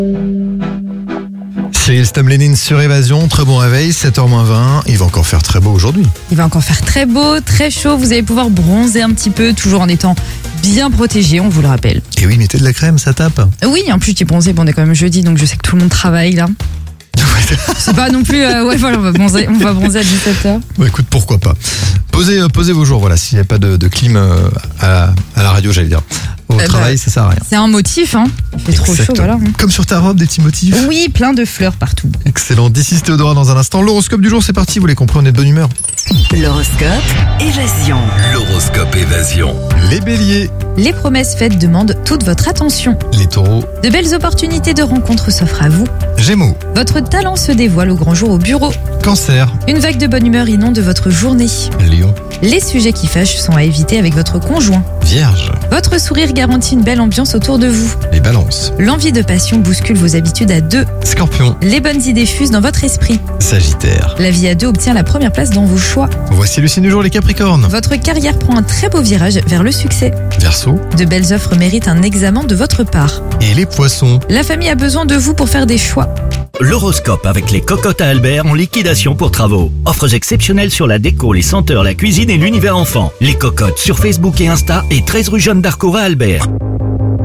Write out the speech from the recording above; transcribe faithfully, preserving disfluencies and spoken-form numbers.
Cyril Stamlenine sur Évasion, très bon réveil, sept heures moins vingt, il va encore faire très beau aujourd'hui. Il va encore faire très beau, très chaud, vous allez pouvoir bronzer un petit peu, toujours en étant bien protégé, on vous le rappelle. Et oui, mettez de la crème, ça tape. Oui, en plus tu es bronzé, bon, on est quand même jeudi, donc je sais que tout le monde travaille là. C'est pas non plus, euh, ouais voilà, on va bronzer, on va bronzer à dix-sept heures. Bon, écoute, pourquoi pas. Posez, euh, posez vos jours, voilà, s'il n'y a pas de, de clim euh, à, à la radio, j'allais dire. Au Euh, travail, bah, ça sert à rien. C'est un motif, hein. Il fait trop chaud, Exactement. voilà. Comme sur ta robe, des petits motifs. Oui, plein de fleurs partout. Excellent. D'ici Théodora dans un instant. L'horoscope du jour, c'est parti. Vous l'avez compris, on est de bonne humeur. L'horoscope Évasion. L'horoscope Évasion. Les béliers, Les promesses faites demandent toute votre attention. les taureaux, De belles opportunités de rencontres s'offrent à vous. gémeaux, Votre talent se dévoile au grand jour au bureau. cancer, Une vague de bonne humeur inonde votre journée. lion, Les sujets qui fâchent sont à éviter avec votre conjoint. vierge, Votre sourire garantit une belle ambiance autour de vous. les balances, L'envie de passion bouscule vos habitudes à deux. scorpion, Les bonnes idées fusent dans votre esprit. sagittaire. La vie à deux obtient la première place dans vos choix. Voici le signe du jour, les capricornes. Votre carrière prend un très beau virage vers le succès. Verseau De belles offres méritent un examen de votre part. et les poissons. La famille a besoin de vous pour faire des choix. L'horoscope avec les cocottes à Albert en liquidation pour travaux. Offres exceptionnelles sur la déco, les senteurs, la cuisine et l'univers enfant. Les cocottes sur Facebook et Insta et treize rue Jeanne d'Arc à Albert.